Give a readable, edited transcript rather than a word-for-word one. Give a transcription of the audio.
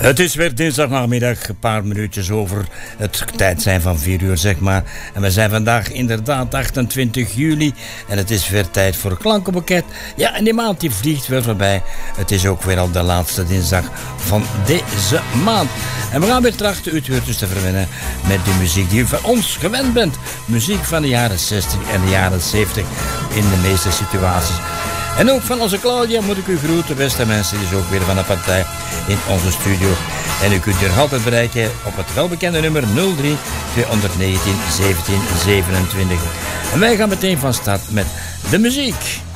Het is weer dinsdagnamiddag, een paar minuutjes over het tijd zijn van 4 uur, zeg maar. En we zijn vandaag inderdaad 28 juli en het is weer tijd voor Klankenbukket. Ja, en die maand die vliegt weer voorbij. Het is ook weer al de laatste dinsdag van deze maand. En we gaan weer trachten u dus te verwennen met de muziek die u van ons gewend bent. Muziek van de jaren 60 en de jaren 70 in de meeste situaties. En ook van onze Claudia moet ik u groeten, beste mensen. Die is ook weer van de partij in onze studio. En u kunt hier altijd bereiken op het welbekende nummer 03 219 17 27. En wij gaan meteen van start met de muziek.